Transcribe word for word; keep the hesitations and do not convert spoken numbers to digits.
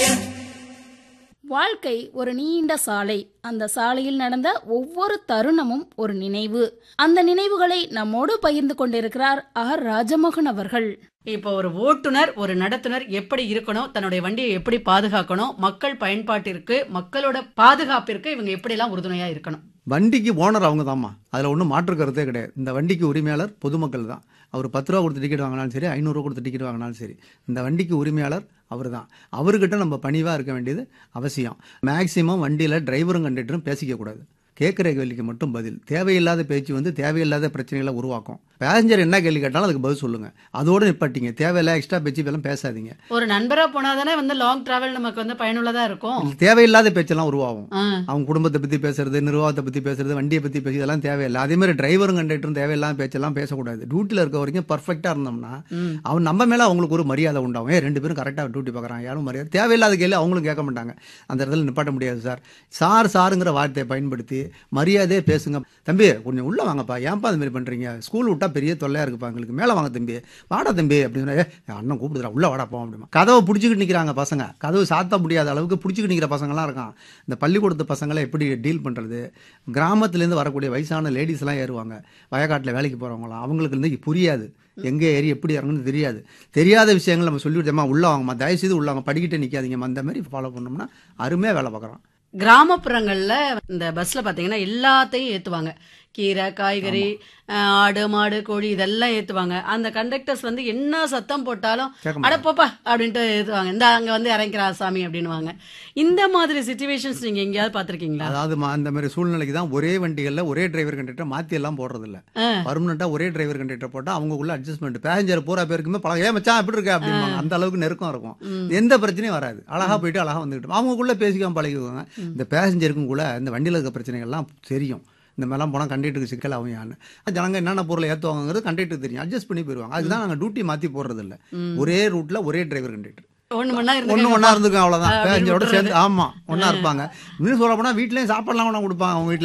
வாழ்க்கை ஒரு நீண்ட சாலை. அந்த சாலையில் நடந்த ஒவ்வொரு தருணமும் ஒரு நினைவு. அந்த நினைவுகளை நம்மோடு பகிர்ந்து கொண்டிருக்கிறார் ஆர் ராஜமோகன் அவர்கள். இப்போ ஒரு ஓட்டுநர் ஒரு நடத்துனர் எப்படி இருக்கணும், தன்னுடைய வண்டியை எப்படி பாதுகாக்கணும், மக்கள் பயன்பாட்டிற்கு மக்களோட பாதுகாப்பிற்கு இவங்க எப்படி எல்லாம் உறுதுணையா இருக்கணும். வண்டிக்கு ஓனர் அவங்க தான்மா, அதில் ஒன்றும் மாற்று கருத்தே கிடையாது. இந்த வண்டிக்கு உரிமையாளர் பொதுமக்கள் தான். அவர் பத்து ரூபா கொடுத்து டிக்கெட் வாங்கினாலும் சரி, ஐநூறுரூவா கொடுத்து டிக்கெட் வாங்கினாலும் சரி, இந்த வண்டிக்கு உரிமையாளர் அவர் தான். அவர்கிட்ட நம்ம பணிவாக இருக்க வேண்டியது அவசியம். மேக்சிமம் வண்டியில் டிரைவரும் கண்டக்டரும் பேசிக்கக்கூடாது. கேட்குற கேள்விக்கு மட்டும் பதில். தேவையில்லாத பேச்சு வந்து தேவையில்லாத பிரச்சனைகளை உருவாக்கும். பேசஞ்சர் என்ன கேள்வி கேட்டாலும் அதுக்கு பதில் சொல்லுங்க. அதோடு நிப்பாட்டிங்க. தேவையில்லை எக்ஸ்ட்ரா பேச்சு எல்லாம் பேசாதீங்க. ஒரு நண்பரா போனாதானே வந்து லாங் டிராவல் நமக்கு வந்து பயனுள்ளதா இருக்கும். தேவையில்லாத பேச்செல்லாம் உருவாகும். அவங்க குடும்பத்தை பத்தி பேசுறது, நிர்வாகத்தை பத்தி பேசுறது, வண்டியை பத்தி பேசுறது இதெல்லாம் தேவையில்லை. அதே மாதிரி டிரைவரும் கண்டக்டரும் தேவையில்லாத பேச்செல்லாம் பேசக்கூடாது. டியூட்டியில் இருக்க வரைக்கும் பர்ஃபெக்டா இருந்தோம்னா அவன் நம்ம மேல அவங்களுக்கு ஒரு மரியாதை உண்டாகும். ஏன் ரெண்டு பேரும் கரெக்டாக டியூட்டி பார்க்குறாங்க, யாரும் மரியாதை. தேவையில்லாத கேள்வி அவங்களும் கேட்க மாட்டாங்க. அந்த இடத்துல நிப்பாட்ட முடியாது. சார் சார் சாருங்கிற வார்த்தையை பயன்படுத்தி மரியாதையே பேசுங்க. தம்பி கொஞ்சம் உள்ள வாங்கப்பா, ஏன்ப்பா அது மாதிரி பண்றீங்க, ஸ்கூல் விட்டா பெரிய தொல்லையா இருக்குப்பா எங்களுக்கு, மேலே வாங்க தம்பி, வாடா தம்பி அப்படின்னு அண்ணன் கூப்பிடுறா, உள்ள வாடா போ அப்படிமா. கதவை பிடிச்சிக்கிட்டு நிற்கிறாங்க பசங்க. கதவு சாத்த முடியாத அளவுக்கு பிடிச்சிக்கிட்டு நிற்கிற பசங்களாம் இருக்கான். இந்த பள்ளிக்கூடத்து பசங்களை எப்படி டீல் பண்ணுறது. கிராமத்துலேருந்து வரக்கூடிய வயசான லேடிஸ்லாம் ஏறுவாங்க, வயக்காட்டில் வேலைக்கு போகிறவங்களாம். அவங்களுக்கு இருந்து புரியாது, எங்கே ஏறி எப்படி இறங்குன்னு தெரியாது. தெரியாத விஷயங்கள் நம்ம சொல்லிவிட்டோமா, உள்ள வாங்கம்மா, தயவுசெய்து உள்ள வாங்க, படிக்கிட்டே நிற்காதீங்கம்மா, அந்த மாதிரி ஃபாலோ பண்ணோம்னா அருமையாக வேலை பார்க்குறோம். கிராமப்புறங்கள்ல இந்த பஸ்ல பாத்தீங்கன்னா எல்லாத்தையும் ஏத்துவாங்க. கீரை, காய்கறி, ஆடு, மாடு, கோழி இதெல்லாம் ஏத்துவாங்க. அந்த கண்டக்டர்ஸ் வந்து என்ன சத்தம் போட்டாலும் அட போப்பா அப்படின்ட்டு ஏத்துவாங்க. இந்த அங்க வந்து இறங்கிறா சாமி அப்படின்னுவாங்க. இந்த மாதிரி சிச்சுவேஷன்ஸ் நீங்க எங்கேயாவது பாத்திருக்கீங்களா? அதாவது அந்த மாதிரி சூழ்நிலைக்கு தான் ஒரே வண்டிகள்ல ஒரே டிரைவர் கண்டக்டர் மாத்தி எல்லாம் போடுறது இல்ல. பர்மனண்டா ஒரே டிரைவர் கண்டக்டர் போட்டா அவங்களுக்குள்ள அட்ஜஸ்ட்மெண்ட். பேசஞ்சர் பூரா பேருக்குமே பழக, ஏன் மச்சான் எப்படி இருக்க அப்படின்பாங்க. அந்த அளவுக்கு நெருக்கம் இருக்கும். எந்த பிரச்சனையும் வராது. அழகா போயிட்டு அழகா வந்துக்கிட்டு அவங்களுக்குள்ள பேசிக்காம பழகிக்குவாங்க. இந்த பேசஞ்சருக்கும் கூட இந்த வண்டியில் இருக்க பிரச்சனைகள்லாம் தெரியும். இந்த மாதிரிலாம் போனால் கண்டக்டருக்கு சிக்கல் ஆகும். ஜனங்க என்னென்ன பொருளை ஏற்றுவாங்கிறது கண்டக்டருக்கு தெரியும். அட்ஜஸ்ட் பண்ணி போயிடுவாங்க. அதுதான் நாங்கள் டியூட்டி மாற்றி போடுறது இல்லை. ஒரே ரூட்ல ஒரே டிரைவர் கண்டக்டர் ஒன்று ஒன்றா இருந்துக்கும். அவ்வளோதான். பேசஞ்சரோட சேர்ந்து ஆமாம் ஒன்றா இருப்பாங்க. இன்னும் சொல்ல போனால் வீட்லேயும் சாப்பாடுலாம் கூட கொடுப்பாங்க. அவங்க வீட்டில்